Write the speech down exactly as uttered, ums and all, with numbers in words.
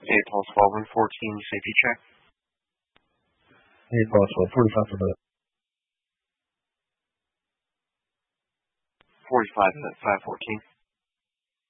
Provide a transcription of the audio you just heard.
eight plus twelve and fourteen, safety check. eight plus twelve, forty-five for both. forty-five at five fourteen.